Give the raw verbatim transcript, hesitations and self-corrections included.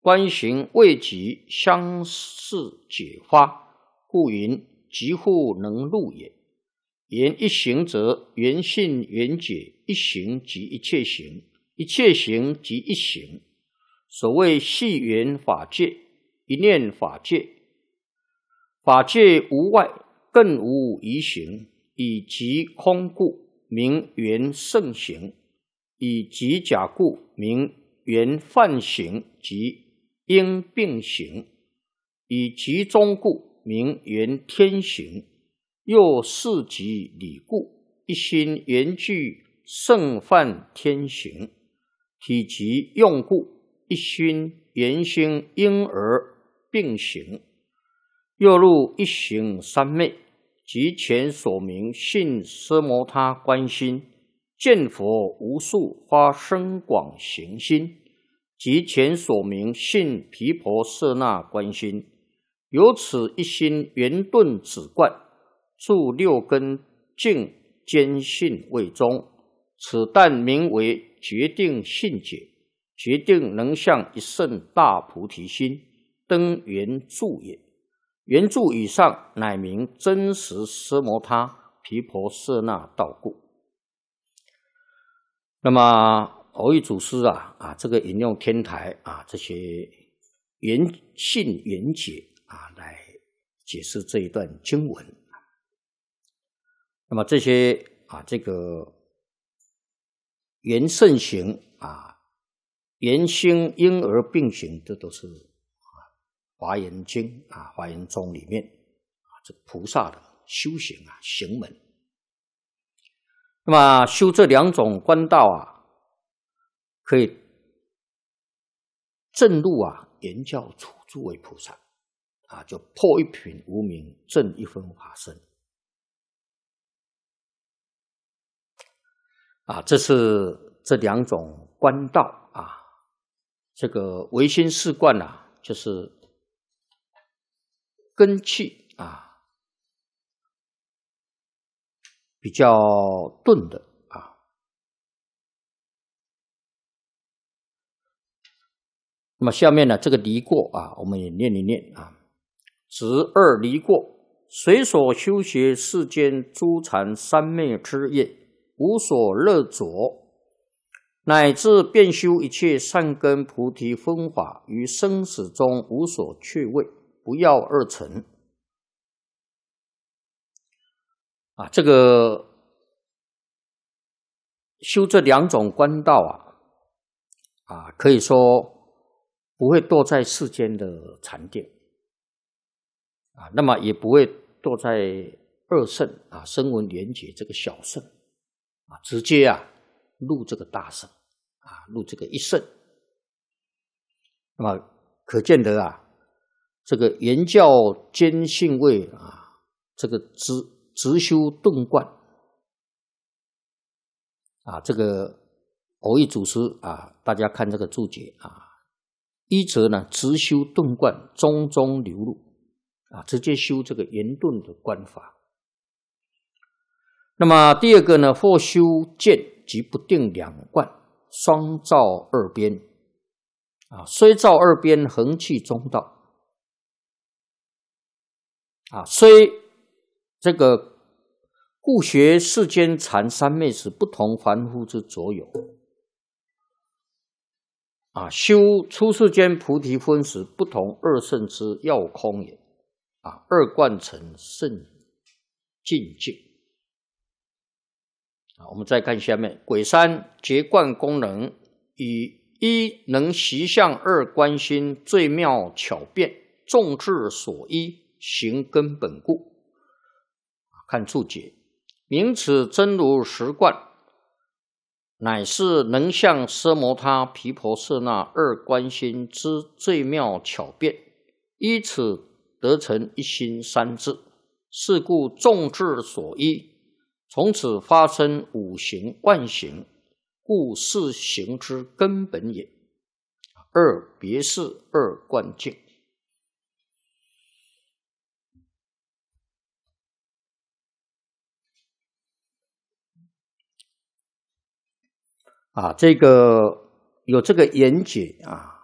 观行未及，相似解发，故云即复能入也。言一行则原性原解，一行即一切行，一切行即一行。所谓系缘法界，一念法界，法界无外，更无疑行，以即空故，名缘圣行；以即假故，名缘犯行及因并行；以即中故，名缘天行。又是即理故，一心缘具圣犯天行；体即用故，一心缘心因而并行。又入一行三昧，即前所明信奢摩他观心，见佛无数发生广行心，即前所明信毗婆舍那观心。由此一心圆顿止观，住六根净坚信位中，此但名为决定信解，决定能向一圣大菩提心，登圆住也。圆住以上，乃名真实奢摩他毗婆舍那道故。那么蕅益祖师啊啊，这个引用天台啊这些圆信圆解啊来解释这一段经文。那么这些啊这个缘圣行啊，缘心因而并行，这都是华严经啊，华严宗里面啊，这菩萨的修行啊，行门。那么修这两种观道啊，可以证入啊言教处诸位菩萨啊，就破一品无明，证一分法身啊，这是这两种观道啊。这个唯心四观啊，就是根气啊比较钝的啊。那么下面呢，这个离过啊，我们也念一念啊。执二离过，随所修学世间诸禅三昧之业，无所乐着，乃至遍修一切善根菩提分法，于生死中无所却位，不要二乘啊。这个修这两种观道啊，啊，可以说不会堕在世间的禅定啊，那么也不会堕在二圣啊，声闻缘觉这个小圣啊，直接啊入这个大圣啊，入这个一圣。那么可见得啊，这个言教兼信位啊，这个直直修顿观啊，这个蕅益祖师啊，大家看这个注解啊，一则呢直修顿观，中中流露啊，直接修这个圆顿的观法。那么第二个呢，或修见即不定两观，双照二边啊，虽照二边，恒气中道啊，虽这个故学世间禅三昧时，不同凡夫之所有啊，修出世间菩提分时，不同二圣之要空也啊，二观成圣境界。我们再看下面，癸三结观功能，以一能习相，二观心，最妙巧辩，众智所依，行根本故。看注解，名此真如实观，乃是能向奢摩他毗婆舍那二观心之最妙巧辩，依此得成一心三智，是故众智所依，从此发生五行万行，故是行之根本也。二别是二观境啊，这个有这个言解啊，